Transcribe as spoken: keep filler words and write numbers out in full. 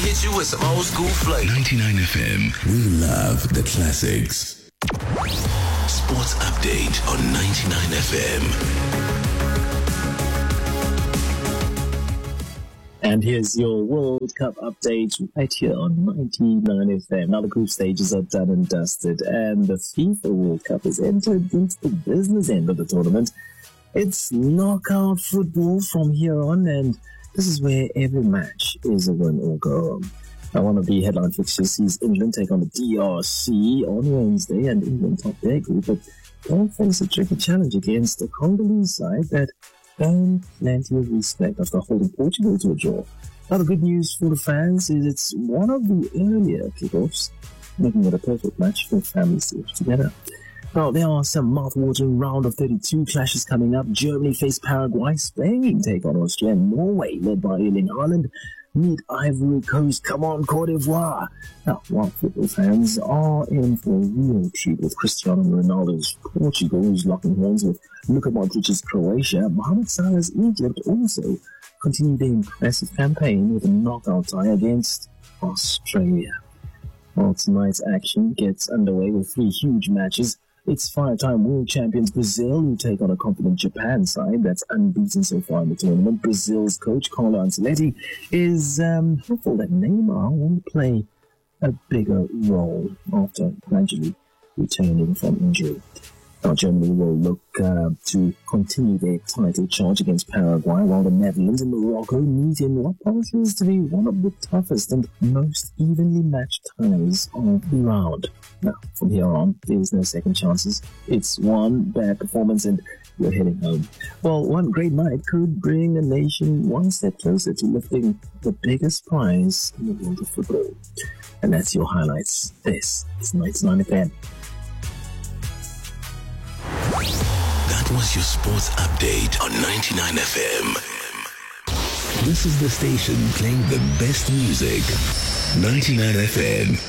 hit you with some old school flavor. ninety-nine F M. We love the classics. Sports update on ninety-nine F M. And here's your World Cup update right here on ninety-nine F M. Now the group stages are done and dusted, and the FIFA World Cup has entered into the business end of the tournament. It's knockout football from here on, and this is where every match is a win or go home. Now, one of the headline fixtures sees England take on the D R C on Wednesday, and England top their group, but they'll face a tricky challenge against the Congolese side that earned plenty of respect after holding Portugal to a draw. Now, the good news for the fans is it's one of the earlier kickoffs, making it a perfect match for families to watch together. Now, there are some mouth-watering round of thirty-two clashes coming up. Germany face Paraguay, Spain take on Austria, and Norway, led by Erling Haaland, meet Ivory Coast. Come on, Cote d'Ivoire. Now, while football fans are in for a real treat with Cristiano Ronaldo's Portugal, who's locking horns with Luka Modric's Croatia, Mohamed Salah's Egypt also continue their impressive campaign with a knockout tie against Australia. Well, tonight's action gets underway with three huge matches. It's five-time world champions Brazil, who take on a confident Japan side that's unbeaten so far in the tournament. Brazil's coach, Carlo Ancelotti, is um, hopeful that Neymar will play a bigger role after gradually returning from injury. Now, Germany will look uh, to continue their title charge against Paraguay, while the Netherlands and Morocco meet in what promises to be one of the toughest and most evenly matched ties of the round. Now, from here on, there's no second chances. It's one bad performance and you're heading home. Well, one great night could bring a nation one step closer to lifting the biggest prize in the world of football. And that's your highlights. This is ninety-nine F M. That was your sports update on ninety-nine F M. This is the station playing the best music. ninety-nine F M.